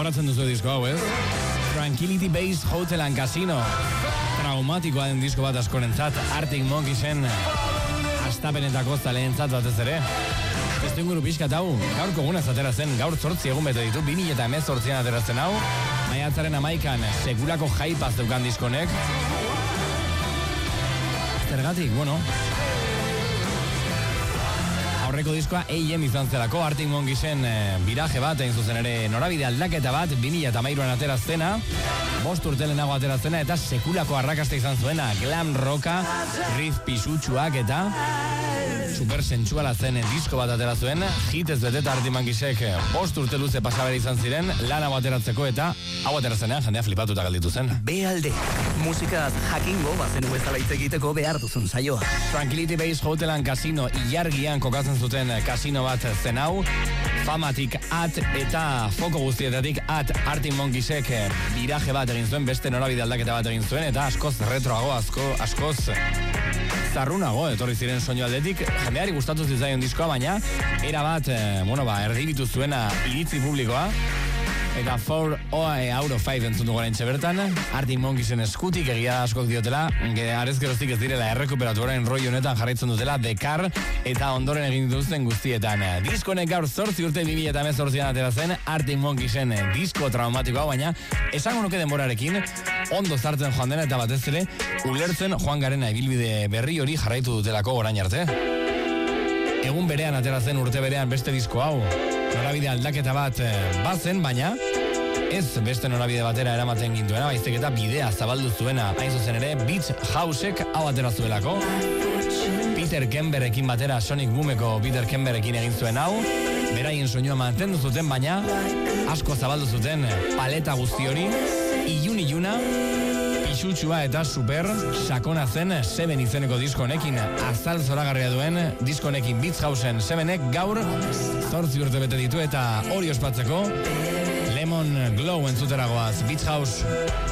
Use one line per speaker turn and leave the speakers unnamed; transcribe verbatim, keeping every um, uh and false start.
gogoratzen duzu disko hau, ez? Tranquility Base Hotel and Casino. Traumatikoa den disko bat askorentzat, Arctic Monkeysen astapenetako zalentzat batez ere. Ez du inguru pixkat hau, gaurko egunez atera zen, gaur zortzi egun bete ditu, bini eta hemezortzian atera zen hau, maiatzaren hamaikan sekulako jaipaz deukan diskonek. Zergatik, bueno... Aurreko diskoa A M izan zelako, Arctic Monkeysen e, biraje bat, egin zuzen ere norabide aldaketa bat, bini eta hamairuan atera zena, bost urte lehenago atera zena, eta sekulako arrakasta izan zuena, glam rocka, riff pisutsuak eta super sensuala zen disko bat atera zuen, hitez beteta Arctic Monkeysek bost urte luze pasabera izan ziren, lan hau ateratzeko eta hau aterazenean jendea flipatuta galditu zen.
B alde, musikaz jakingo bazenu bezala hitz egiteko behar duzun saioa.
Tranquility Base Hotel and Casino ilargian kokatzen zuten kasino bat zen hau, famatik at eta foko guztietatik at Arctic Monkeysek biraje bat egin zuen, beste norabide aldaketa bat egin zuen, eta askoz retroago, asko, askoz zarrunago etorri ziren soinu aldetik, jendeari gustatu zitzaion diskoa, baina era bat, eh, bueno, ba, erdibitu zuena iritzi publikoa, eta four out of five entzun dugu oraintxe bertan, Arctic Monkeysen eskutik egia askok diotela, arez geroztik ez direla errekuperatu orain roi honetan jarraitzen dutela, Dekar eta ondoren egin dituzten guztietan. Diskonek gaur zortzi urte bi mila hemezortzian atera zen, Arctic Monkeysen disko traumatikoa, baina esango nuke denborarekin ondo zartzen joan dena eta batez ere ulertzen joan garena ibilbide berri hori jarraitu dutelako orain arte. Egun berean atera zen urte berean beste disko hau, norabide aldaketa bat bazen, baina ez beste norabide batera eramaten gintuena, baizik eta bidea zabaldu zuena, hain zuzen ere Beach Housek hau atera zuelako. Peter Kemberekin batera, Sonic Boomeko Peter Kemberekin egin zuen hau, beraien soinua mantendu zuten, baina asko zabaldu zuten paleta guzti hori, ilun iluna, pixutsua eta super sakona zen Seven izeneko disko honekin, azal zoragarria duen disko honekin Beach Houseen Sevenek gaur zortzi urte bete ditu, eta hori ospatzeko Lemon Glow entzuteragoaz Beach House.